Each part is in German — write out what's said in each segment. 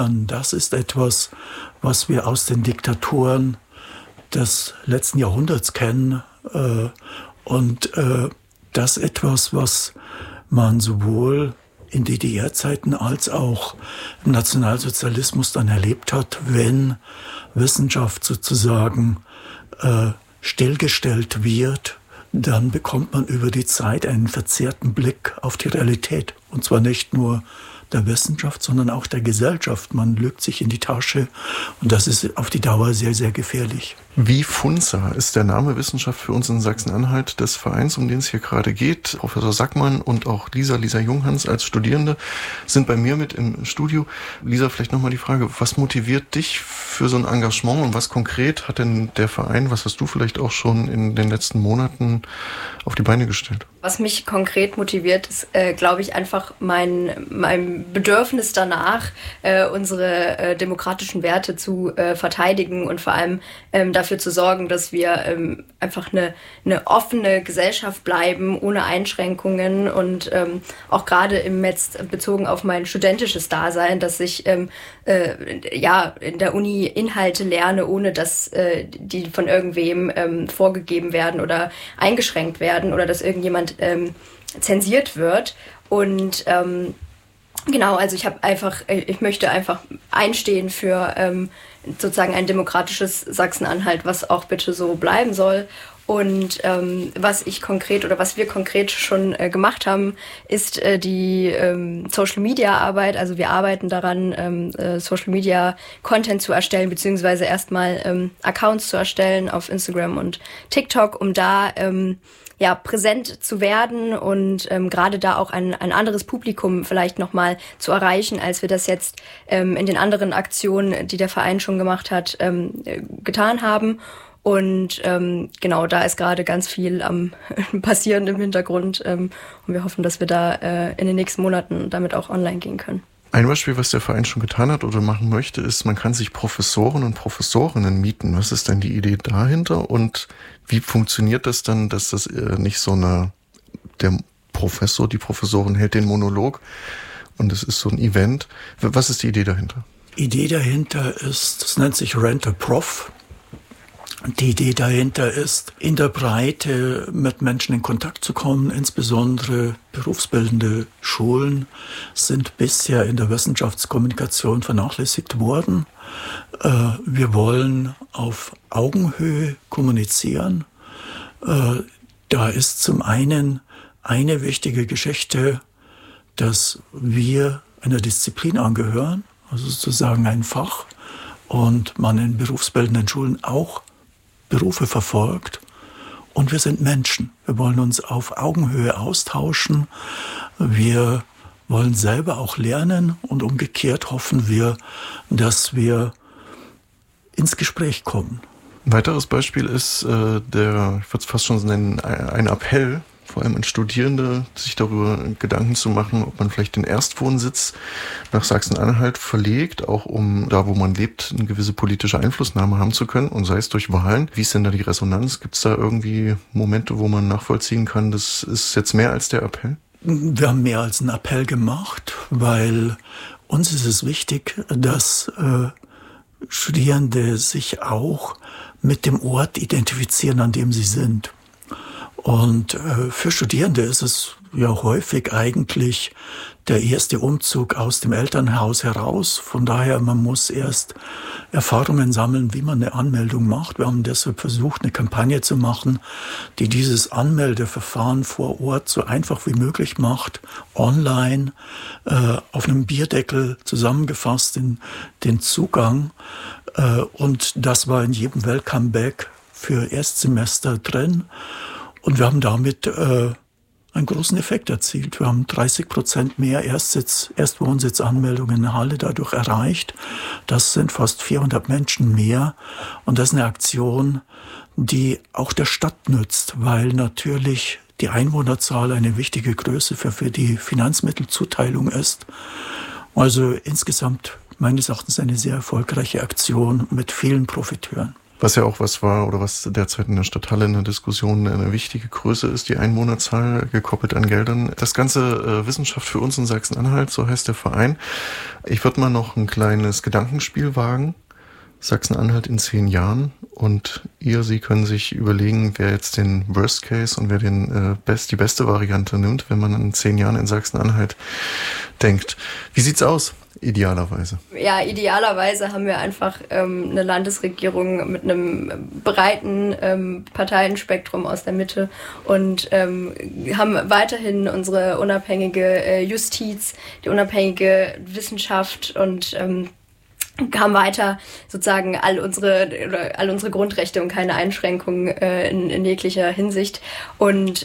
Das ist etwas, was wir aus den Diktaturen des letzten Jahrhunderts kennen. Und das ist etwas, was man sowohl in DDR-Zeiten als auch im Nationalsozialismus dann erlebt hat, wenn Wissenschaft sozusagen stillgestellt wird, dann bekommt man über die Zeit einen verzerrten Blick auf die Realität. Und zwar nicht nur der Wissenschaft, sondern auch der Gesellschaft. Man lügt sich in die Tasche und das ist auf die Dauer sehr, sehr gefährlich. Wie Funza ist der Name Wissenschaft für uns in Sachsen-Anhalt des Vereins, um den es hier gerade geht. Professor Sackmann und auch Lisa Junghans als Studierende sind bei mir mit im Studio. Lisa, vielleicht nochmal die Frage, was motiviert dich für so ein Engagement und was konkret hat denn der Verein, was hast du vielleicht auch schon in den letzten Monaten auf die Beine gestellt? Was mich konkret motiviert, ist, glaube ich, einfach mein Bedürfnis danach, unsere demokratischen Werte zu verteidigen und vor allem dafür zu sorgen, dass wir einfach eine offene Gesellschaft bleiben, ohne Einschränkungen und auch gerade jetzt bezogen auf mein studentisches Dasein, dass ich in der Uni Inhalte lerne, ohne dass die von irgendwem vorgegeben werden oder eingeschränkt werden oder dass irgendjemand zensiert wird. Und genau, also ich möchte einfach einstehen für sozusagen ein demokratisches Sachsen-Anhalt, was auch bitte so bleiben soll. Und was wir konkret schon gemacht haben, ist die Social-Media-Arbeit. Also wir arbeiten daran, Social-Media-Content zu erstellen, beziehungsweise erstmal Accounts zu erstellen auf Instagram und TikTok, um da präsent zu werden und gerade da auch ein anderes Publikum vielleicht nochmal zu erreichen, als wir das jetzt in den anderen Aktionen, die der Verein schon gemacht hat, getan haben. Und genau, da ist gerade ganz viel am Passieren im Hintergrund und wir hoffen, dass wir da in den nächsten Monaten damit auch online gehen können. Ein Beispiel, was der Verein schon getan hat oder machen möchte, ist, man kann sich Professoren und Professorinnen mieten. Was ist denn die Idee dahinter und wie funktioniert das dann, dass das nicht so der Professor, die Professorin hält den Monolog und es ist so ein Event. Was ist die Idee dahinter? Die Idee dahinter ist, das nennt sich Rent-a-Prof. Die Idee dahinter ist, in der Breite mit Menschen in Kontakt zu kommen. Insbesondere berufsbildende Schulen sind bisher in der Wissenschaftskommunikation vernachlässigt worden. Wir wollen auf Augenhöhe kommunizieren. Da ist zum einen eine wichtige Geschichte, dass wir einer Disziplin angehören, also sozusagen ein Fach, und man in berufsbildenden Schulen auch Berufe verfolgt. Und wir sind Menschen. Wir wollen uns auf Augenhöhe austauschen. Wir wollen selber auch lernen und umgekehrt hoffen wir, dass wir ins Gespräch kommen. Ein weiteres Beispiel ist ich würde es fast schon nennen, ein Appell, vor allem an Studierende, sich darüber Gedanken zu machen, ob man vielleicht den Erstwohnsitz nach Sachsen-Anhalt verlegt, auch um da, wo man lebt, eine gewisse politische Einflussnahme haben zu können und sei es durch Wahlen. Wie ist denn da die Resonanz? Gibt es da irgendwie Momente, wo man nachvollziehen kann, das ist jetzt mehr als der Appell? Wir haben mehr als einen Appell gemacht, weil uns ist es wichtig, dass Studierende sich auch mit dem Ort identifizieren, an dem sie sind. Und für Studierende ist es ja häufig eigentlich der erste Umzug aus dem Elternhaus heraus. Von daher, man muss erst Erfahrungen sammeln, wie man eine Anmeldung macht. Wir haben deshalb versucht, eine Kampagne zu machen, die dieses Anmeldeverfahren vor Ort so einfach wie möglich macht, online, auf einem Bierdeckel zusammengefasst in den Zugang. Und das war in jedem Welcome Back für Erstsemester drin. Und wir haben damit einen großen Effekt erzielt. Wir haben 30% mehr Erstwohnsitzanmeldungen in Halle dadurch erreicht. Das sind fast 400 Menschen mehr. Und das ist eine Aktion, die auch der Stadt nützt, weil natürlich die Einwohnerzahl eine wichtige Größe für die Finanzmittelzuteilung ist. Also insgesamt meines Erachtens eine sehr erfolgreiche Aktion mit vielen Profiteuren. Was ja auch was war oder was derzeit in der Stadthalle in der Diskussion eine wichtige Größe ist, die Einwohnerzahl gekoppelt an Geldern. Das Ganze Wissenschaft für uns in Sachsen-Anhalt, so heißt der Verein. Ich würde mal noch ein kleines Gedankenspiel wagen. Sachsen-Anhalt in 10 Jahren und Sie können sich überlegen, wer jetzt den Worst Case und wer die beste Variante nimmt, wenn man in 10 Jahren in Sachsen-Anhalt denkt. Wie sieht's aus? Idealerweise. Ja, idealerweise haben wir einfach eine Landesregierung mit einem breiten Parteienspektrum aus der Mitte und haben weiterhin unsere unabhängige Justiz, die unabhängige Wissenschaft und haben weiter sozusagen all unsere Grundrechte und keine Einschränkungen in jeglicher Hinsicht und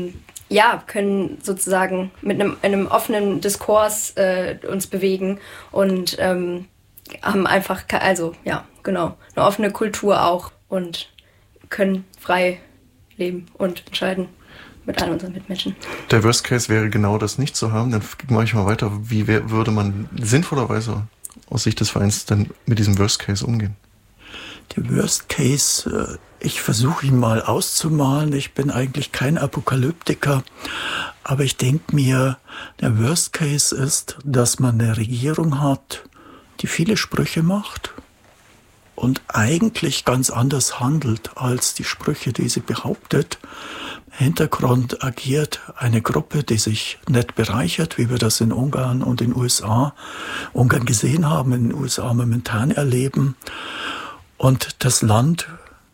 können sozusagen mit einem offenen Diskurs uns bewegen und haben einfach, eine offene Kultur auch und können frei leben und entscheiden mit allen unseren Mitmenschen. Der Worst Case wäre genau das nicht zu haben. Dann mache ich mal weiter. Wie würde man sinnvollerweise aus Sicht des Vereins dann mit diesem Worst Case umgehen? Der Worst Case, ich versuche ihn mal auszumalen. Ich bin eigentlich kein Apokalyptiker, aber ich denke mir, der Worst Case ist, dass man eine Regierung hat, die viele Sprüche macht und eigentlich ganz anders handelt als die Sprüche, die sie behauptet. Im Hintergrund agiert eine Gruppe, die sich nett bereichert, wie wir das in Ungarn und in Ungarn gesehen haben, in den USA momentan erleben. Und das Land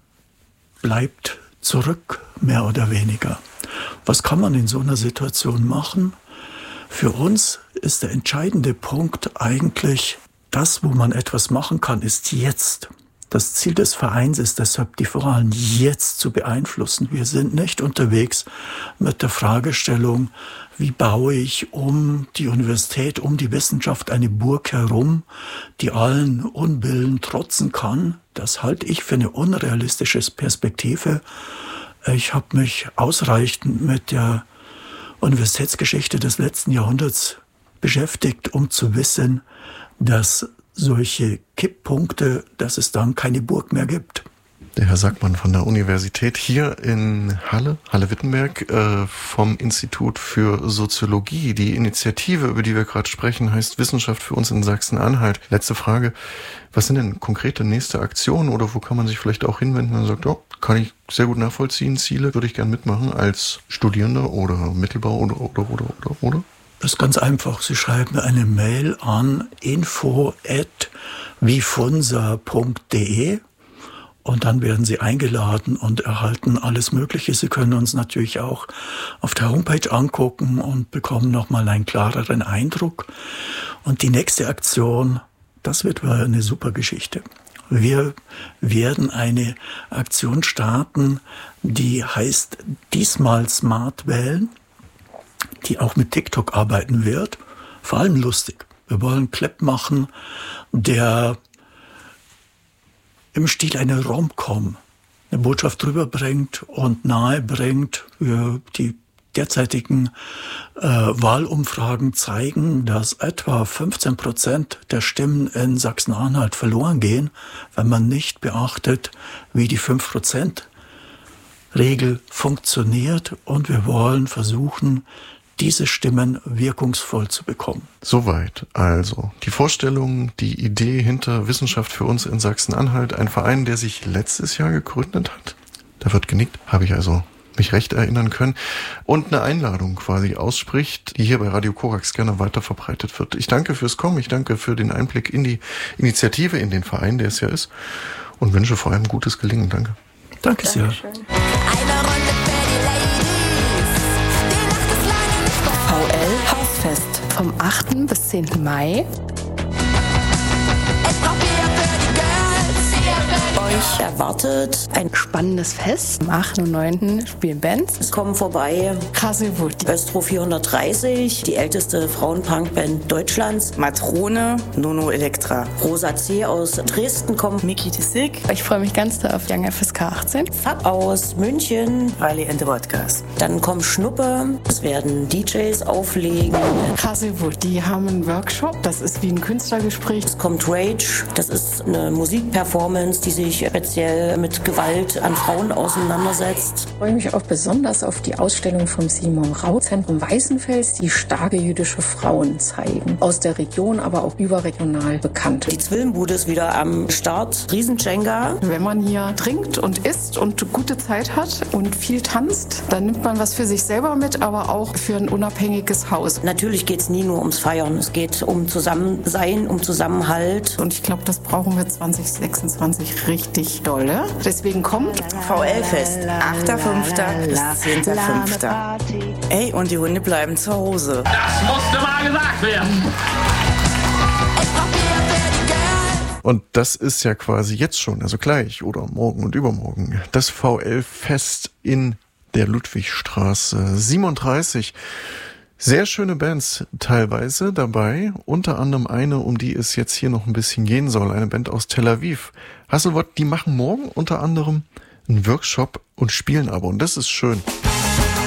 bleibt zurück, mehr oder weniger. Was kann man in so einer Situation machen? Für uns ist der entscheidende Punkt eigentlich, das, wo man etwas machen kann, ist jetzt. Das Ziel des Vereins ist deshalb, die Wahlen jetzt zu beeinflussen. Wir sind nicht unterwegs mit der Fragestellung, wie baue ich um die Universität, um die Wissenschaft eine Burg herum, die allen Unbillen trotzen kann. Das halte ich für eine unrealistische Perspektive. Ich habe mich ausreichend mit der Universitätsgeschichte des letzten Jahrhunderts beschäftigt, um zu wissen, dass solche Kipppunkte, dass es dann keine Burg mehr gibt. Der Herr Sackmann von der Universität hier in Halle-Wittenberg, vom Institut für Soziologie. Die Initiative, über die wir gerade sprechen, heißt Wissenschaft für uns in Sachsen-Anhalt. Letzte Frage, was sind denn konkrete nächste Aktionen oder wo kann man sich vielleicht auch hinwenden und sagt, oh, kann ich sehr gut nachvollziehen, Ziele würde ich gern mitmachen als Studierender oder Mittelbau oder? Das ist ganz einfach. Sie schreiben eine Mail an info@wifunsa.de und dann werden Sie eingeladen und erhalten alles Mögliche. Sie können uns natürlich auch auf der Homepage angucken und bekommen nochmal einen klareren Eindruck. Und die nächste Aktion, das wird eine super Geschichte. Wir werden eine Aktion starten, die heißt diesmal Smart wählen, die auch mit TikTok arbeiten wird, vor allem lustig. Wir wollen einen Clip machen, der im Stil einer Rom-Com eine Botschaft rüberbringt und nahe bringt. Die derzeitigen Wahlumfragen zeigen, dass etwa 15% der Stimmen in Sachsen-Anhalt verloren gehen, wenn man nicht beachtet, wie die 5%-Regel funktioniert. Und wir wollen versuchen, diese Stimmen wirkungsvoll zu bekommen. Soweit also die Vorstellung, die Idee hinter Wissenschaft für uns in Sachsen-Anhalt, ein Verein, der sich letztes Jahr gegründet hat. Da wird genickt, habe ich also mich recht erinnern können. Und eine Einladung quasi ausspricht, die hier bei Radio Korax gerne weiter verbreitet wird. Ich danke fürs Kommen, ich danke für den Einblick in die Initiative, in den Verein, der es ja ist, und wünsche vor allem gutes Gelingen. Danke. Danke sehr. VL Hausfest vom 8. bis 10. Mai. Euch erwartet ein Spannendes Fest. Am 8. und 9. spielen Bands. Es kommen vorbei Krassewut, Östro 430, die älteste Frauenpunkband Deutschlands. Matrone, Nono Elektra. Rosa C. aus Dresden kommt. Mickey the Sick. Ich freue mich ganz doll auf Young FSK 18. Fab aus München. Riley and the Vodkas. Dann kommt Schnuppe. Es werden DJs auflegen. Krassewut, die haben einen Workshop. Das ist wie ein Künstlergespräch. Es kommt Rage. Das ist eine Musikperformance, die sich speziell mit Gewalt an Frauen auseinandersetzt. Ich freue mich auch besonders auf die Ausstellung vom Simon Rau Zentrum Weißenfels, die starke jüdische Frauen zeigen. Aus der Region, aber auch überregional bekannt. Die Zwillenbude ist wieder am Start. Riesen-Jenga. Wenn man hier trinkt und isst und gute Zeit hat und viel tanzt, dann nimmt man was für sich selber mit, aber auch für ein unabhängiges Haus. Natürlich geht es nie nur ums Feiern. Es geht um Zusammensein, um Zusammenhalt. Und ich glaube, das brauchen wir 2026 richtig dolle. Deswegen kommt VL-Fest, 8.5. bis 10.5. Ey, und die Hunde bleiben zu Hause. Das musste mal gesagt werden. Und das ist ja quasi jetzt schon, also gleich oder morgen und übermorgen, das VL-Fest in der Ludwigstraße 37. Sehr schöne Bands teilweise dabei, unter anderem eine, um die es jetzt hier noch ein bisschen gehen soll, eine Band aus Tel Aviv. Hasselwatt, die machen morgen unter anderem einen Workshop und spielen aber, und das ist schön.